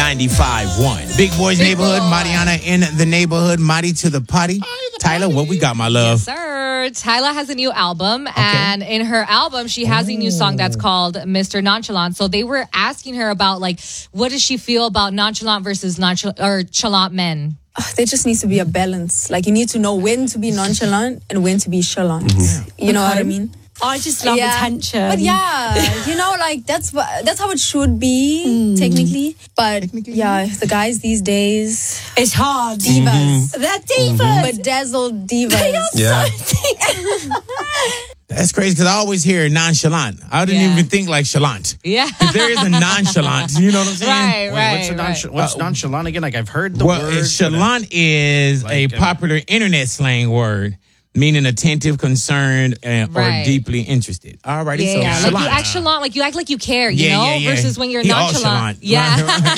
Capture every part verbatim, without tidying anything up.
ninety-five point one. Big Boys Big Neighborhood, boy. Mariana in the neighborhood, Mari to the potty. Tyler, what we got, my love? Yes, sir. Tyla has a new album, and in her album, she has a new song that's called Mister Nonchalant. So they were asking her about, like, what does she feel about nonchalant versus nonchalant or chalant men? There just needs to be a balance. Like, you need to know when to be nonchalant and when to be chalant. Mm-hmm. You know what I mean? I just love yeah. attention. But yeah, you know, like that's what that's how it should be mm. technically. But technically, yeah, the guys these days, it's hard. Divas, mm-hmm. they're divas, mm-hmm. bedazzled divas. They are yeah. so That's crazy because I always hear nonchalant. I didn't Yeah. even think like chalant. Yeah. If there is a nonchalant, you know what I'm saying? Right, Wait, right. what's, a nonch- right. what's Uh, nonchalant again? Like, I've heard the well, word. chalant is Like, a uh, popular internet slang word meaning attentive, concerned, and, Right. or deeply interested. Alrighty, Yeah, so yeah. Like chalant. you act chalant, like you act like you care, you Yeah, know, yeah, yeah. versus when you're He all nonchalant. chalant. Yeah.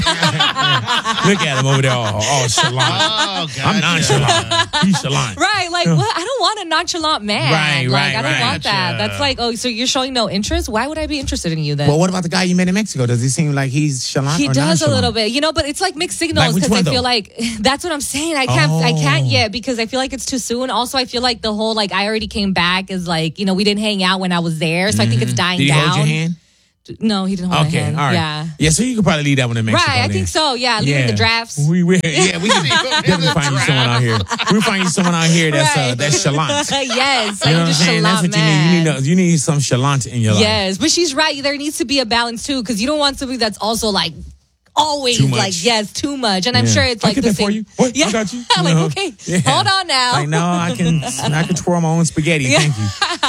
Look at him over there, all, all chalant. Oh, gotcha. I'm nonchalant. He's chalant. Right, like what? I don't want a nonchalant man. Right, like, right, I don't right. want that. Gotcha. That's like, oh, so you're showing no interest? Why would I be interested in you then? Well, what about the guy you met in Mexico? Does he seem like he's chalant He or does a nonchalant? little bit, you know, but it's like mixed Like signals which because one, I though? feel like that's what I'm saying. I can't, I can't Oh. yet because I feel like it's too soon. Also, I feel like the whole like I already came back is like, you know, we didn't hang out when I was there, so I think it's dying Did he down. hold your hand? No, he didn't hold Okay, my hand. all right. Yeah. Yeah, so you could probably leave that one in Mexico. Right, I then. think so. Yeah, leaving the drafts. We, we, yeah, we can definitely find you someone out here. We'll find you someone out here that's uh, Right. that's chalant. yes, You know like what I'm just saying? That's chalant what you man. need. You need, you need some chalant in your life. Yes, but she's right. There needs to be a balance too, because you don't want somebody that's also like always Too much. like yes, too much. And I'm Yeah. sure it's I like get the that same. for you. What? Yeah, I got you. like No. okay, Yeah. hold on now. Like, no, I can I can twirl my own spaghetti. Yeah. Thank you.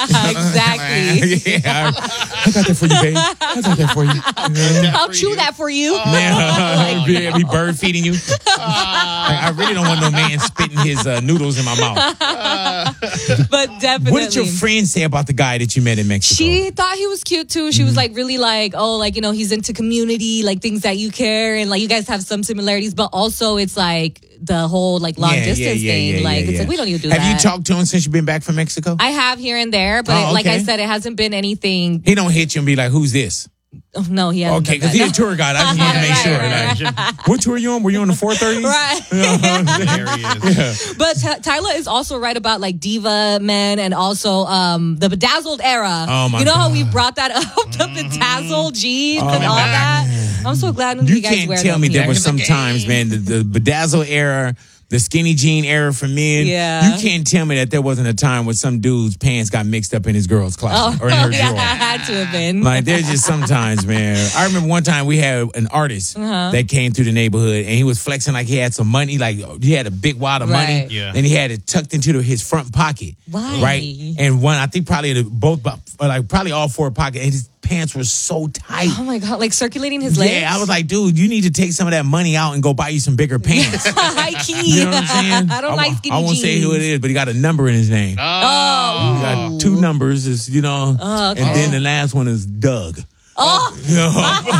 exactly. yeah, I, I got that for you, babe. I got that for you. Yeah. I'll chew that for you. Yeah, be, be bird feeding you. Like, I really don't want no man spitting his uh, noodles in my mouth. But definitely. What did your friend say about the guy that you met in Mexico? She thought he was cute too. She was like really like, oh, like, you know, he's into community, like things that you care, and like you guys have some similarities, but also it's like the whole like long Yeah, distance yeah, yeah, thing. yeah, like yeah, it's yeah. like we don't even do Have that. you talked to him since you've been back from Mexico? I have here and there, but Oh, like I okay. said, it hasn't been anything. He don't hit you and be like, "Who's this?" Oh, no, he hasn't. Okay, done because that. he's a tour guide. I just want to make Right, sure. right, Like, what tour you on? Were you on the four thirty? Right. There he is. But Ty- Tyla is also right about like diva men and also um, the bedazzled era. Oh, my You know how God. we brought that up, the bedazzled jeans Oh, and all man. that. I'm so glad none of You you guys can't wear tell them me there here. was some times, man, the, the bedazzle era, the skinny jean era for men. Yeah. You can't tell me that there wasn't a time when some dude's pants got mixed up in his girl's closet Oh, or in her yeah, drawer. had to have been. Like, there's just sometimes, man. I remember one time we had an artist Uh-huh. that came through the neighborhood and he was flexing like he had some money, like he had a big wad of money. Right. Yeah. And he had it tucked into the, his front pocket. Why? Right? And one, I think probably the, both, like probably all four pockets. And his pants were so tight. Oh my God, like circulating his legs? Yeah, I was like, dude, you need to take some of that money out and go buy you some bigger pants. high key. You know what I'm saying? I don't I, like skinny I won't jeans. say who it is, but he got a number in his name. Oh. He got two numbers, is you know, Oh, okay. and then the last one is Doug. Oh. You know?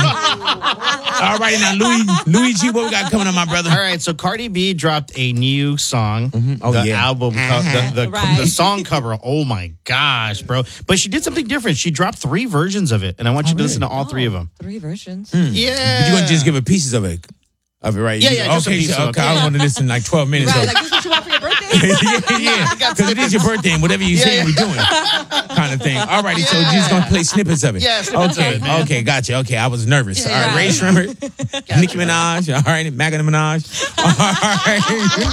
All right, now Louis, Luigi, what we got coming up, my brother? All right, so Cardi B dropped a new song. Oh, the yeah. album, co- the, the, Right. the song cover. Oh my gosh, bro! But she did something different. She dropped three versions of it, and I want you to listen to all three of them. Three versions. Hmm. Yeah, But you're going to just give a pieces of it, of it, right? Yeah, You- yeah, just a Okay, piece so, of it. okay, I want to listen like twelve minutes Right, of like this is what you want for your birthday? yeah, yeah, because it is your birthday, and whatever you say, yeah. we're doing, kind of thing. All righty, so you're just gonna play snippets of it. Yeah, snippets okay, of it, man. okay, gotcha. Okay, I was nervous. All right, Yeah. Ray Shrimmer, Nicki Minaj. All right, Maga Minaj. All right,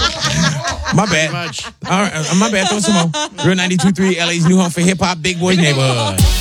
my bad. much. All right, uh, my bad. Throw some more. Real ninety-two point three, L A's new home for hip hop, Big Boys Neighborhood.